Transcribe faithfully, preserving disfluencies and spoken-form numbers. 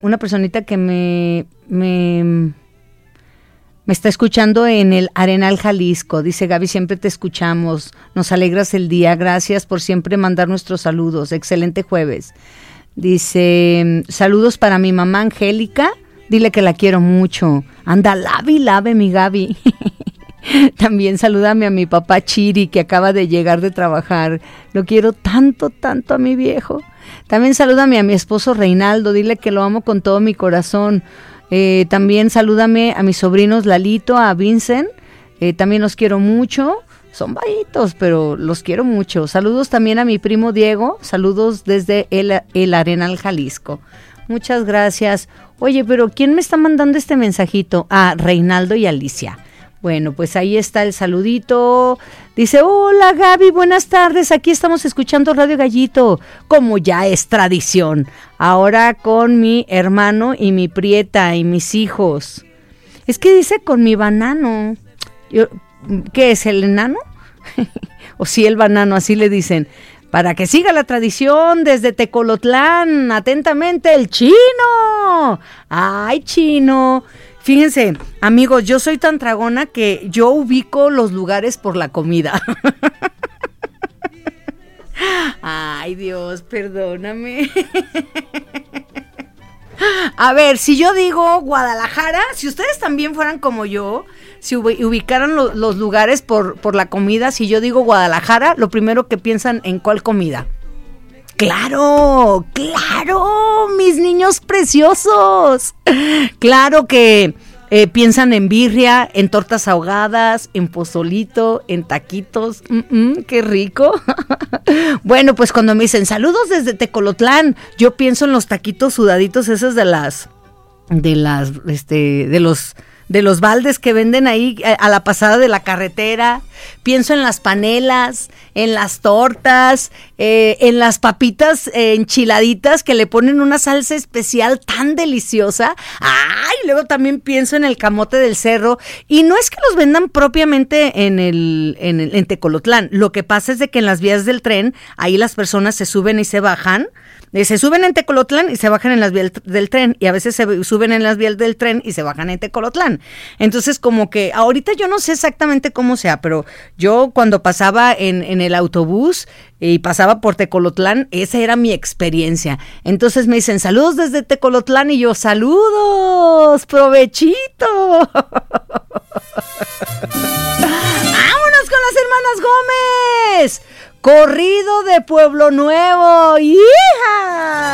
una personita que me, me, me está escuchando en el Arenal, Jalisco. Dice: Gaby, siempre te escuchamos, nos alegras el día, gracias por siempre mandar nuestros saludos, excelente jueves. Dice: saludos para mi mamá Angélica, dile que la quiero mucho. Anda, lave y lave, mi Gaby. También salúdame a mi papá Chiri, que acaba de llegar de trabajar. Lo quiero tanto, tanto a mi viejo. También salúdame a mi esposo Reinaldo, dile que lo amo con todo mi corazón. Eh, también salúdame a mis sobrinos Lalito, a Vincent, eh, también los quiero mucho. Son bajitos, pero los quiero mucho. Saludos también a mi primo Diego, saludos desde el, el Arenal, Jalisco. Muchas gracias. Oye, pero ¿quién me está mandando este mensajito? Ah, Reinaldo y Alicia. Bueno, pues ahí está el saludito. Dice: hola Gaby, buenas tardes, aquí estamos escuchando Radio Gallito, como ya es tradición. Ahora con mi hermano y mi prieta y mis hijos. Es que dice con mi banano. Yo, ¿qué es, el enano? O sí, el banano, así le dicen. Para que siga la tradición desde Tecolotlán, atentamente el Chino. Ay, Chino. Fíjense, amigos, yo soy tan tragona que yo ubico los lugares por la comida. Ay, Dios, perdóname. A ver, si yo digo Guadalajara, si ustedes también fueran como yo, si ubicaran lo, los lugares por, por la comida, si yo digo Guadalajara, lo primero que piensan, ¿en cuál comida? ¡Claro! ¡Claro! ¡Mis niños preciosos! Claro que eh, piensan en birria, en tortas ahogadas, en pozolito, en taquitos. Mm-mm, ¡qué rico! Bueno, pues cuando me dicen saludos desde Tecolotlán, yo pienso en los taquitos sudaditos esos de las, de las, este, de los... de los baldes que venden ahí a la pasada de la carretera. Pienso en las panelas, en las tortas, eh, en las papitas eh, enchiladitas que le ponen una salsa especial tan deliciosa. ¡Ay! Luego también pienso en el camote del cerro. Y no es que los vendan propiamente en el, en el en Tecolotlán. Lo que pasa es de que en las vías del tren, ahí las personas se suben y se bajan. Se suben en Tecolotlán y se bajan en las vías del tren, y a veces se suben en las vías del tren y se bajan en Tecolotlán. Entonces, como que ahorita yo no sé exactamente cómo sea, pero yo cuando pasaba en, en el autobús y pasaba por Tecolotlán, esa era mi experiencia. Entonces me dicen saludos desde Tecolotlán y yo, saludos, provechito. ¡Vámonos con las hermanas Gómez! Corrido de Pueblo Nuevo, ¡hija!